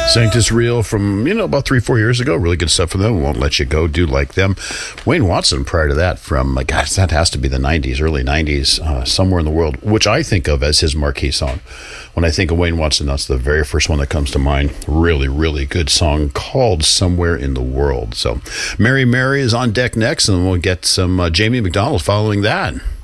Sanctus Real from, about 3-4 years ago. Really good stuff from them. Won't Let You Go. Do like them. Wayne Watson prior to that from, gosh, that has to be the 90s, early 90s, Somewhere in the World, which I think of as his marquee song. When I think of Wayne Watson, that's the very first one that comes to mind. Really, really good song called Somewhere in the World. So Mary Mary is on deck next, and we'll get some Jamie McDonald following that.